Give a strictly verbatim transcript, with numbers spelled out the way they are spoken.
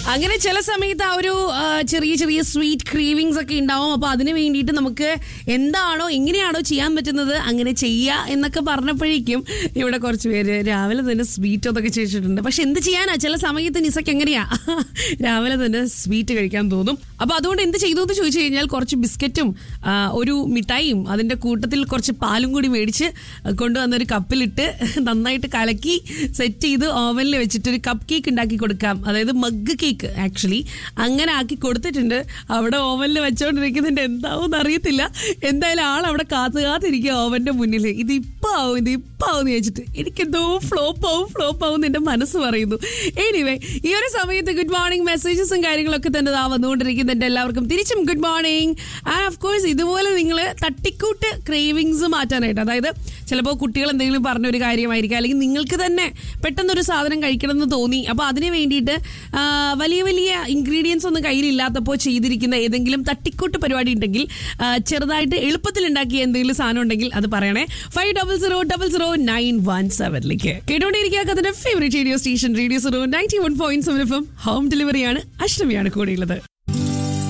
അങ്ങനെ ചില സമയത്ത് ആ ഒരു ചെറിയ ചെറിയ സ്വീറ്റ് ക്രീവിങ്സ് ഒക്കെ ഉണ്ടാവും. അപ്പൊ അതിന് വേണ്ടിയിട്ട് നമുക്ക് എന്താണോ എങ്ങനെയാണോ ചെയ്യാൻ പറ്റുന്നത് അങ്ങനെ ചെയ്യുക എന്നൊക്കെ പറഞ്ഞപ്പോഴേക്കും ഇവിടെ കുറച്ച് പേര് രാവിലെ തന്നെ സ്വീറ്റ് അതൊക്കെ ചോദിച്ചിട്ടുണ്ട്. പക്ഷെ എന്ത് ചെയ്യാനാ, ചില സമയത്ത് നിസക്ക് എങ്ങനെയാ രാവിലെ തന്നെ സ്വീറ്റ് കഴിക്കാൻ തോന്നും. അപ്പൊ അതുകൊണ്ട് എന്ത് ചെയ്തു എന്ന് ചോദിച്ചു കഴിഞ്ഞാൽ കുറച്ച് ബിസ്ക്കറ്റും ഒരു മിഠായിയും അതിന്റെ കൂട്ടത്തിൽ കുറച്ച് പാലും കൂടി മേടിച്ച് കൊണ്ടുവന്ന ഒരു കപ്പിലിട്ട് നന്നായിട്ട് കലക്കി സെറ്റ് ചെയ്ത് ഓവനിൽ വെച്ചിട്ട് ഒരു കപ്പ് കേക്ക് ഉണ്ടാക്കി കൊടുക്കാം. അതായത് മഗ് കേക്ക് ആക്ച്വലി അങ്ങനെ ആക്കി കൊടുത്തിട്ടുണ്ട്. അവിടെ ഓവനിൽ വെച്ചോണ്ടിരിക്കുന്നുണ്ട്, എന്താവും അറിയത്തില്ല. എന്തായാലും ആൾ അവിടെ കാത്തു കാത്തിരിക്കുക ഓവന്റെ മുന്നിൽ. ഇത് ഇപ്പൊ ആവും ഇത് ഇപ്പൊ ആവും എന്ന് ചോദിച്ചിട്ട് എനിക്കെന്തോ ഫ്ലോപ്പ് ആവും ഫ്ലോപ്പ് ആവും എന്റെ മനസ്സ് പറയുന്നു. എനിവേ ഈ ഒരു സമയത്ത് ഗുഡ് മോർണിംഗ് മെസ്സേജസും കാര്യങ്ങളൊക്കെ തന്നെ ആ വന്നുകൊണ്ടിരിക്കുന്നുണ്ട്. എല്ലാവർക്കും തിരിച്ചും good morning. And of course ഇതുപോലെ നിങ്ങൾ തട്ടിക്കൂട്ട് ക്രേവിങ്സ് മാറ്റാനായിട്ട്, അതായത് ചിലപ്പോൾ കുട്ടികൾ എന്തെങ്കിലും പറഞ്ഞൊരു കാര്യമായിരിക്കും, അല്ലെങ്കിൽ നിങ്ങൾക്ക് തന്നെ പെട്ടെന്നൊരു സാധനം കഴിക്കണം എന്ന് തോന്നി. അപ്പോൾ അതിന് വേണ്ടിയിട്ട് വലിയ വലിയ ഇൻഗ്രീഡിയൻസ് ഒന്നും കയ്യിലില്ലാത്തപ്പോൾ ചെയ്തിരിക്കുന്ന ഏതെങ്കിലും തട്ടിക്കൂട്ട് പരിപാടി ഉണ്ടെങ്കിൽ, ചെറുതായിട്ട് എളുപ്പത്തിൽ ഉണ്ടാക്കിയ എന്തെങ്കിലും സാധനം ഉണ്ടെങ്കിൽ അത് പറയണേ. Five double zero double zero nine one സെവനിലേക്ക് കേട്ടോണ്ടിരിക്കുക. അതിന്റെ favourite radio station radio zero ninety one point seven F M. Home ഡെലിവറിയാണ്. അഷ്ടമിയാണ് കൂടെയുള്ളത്.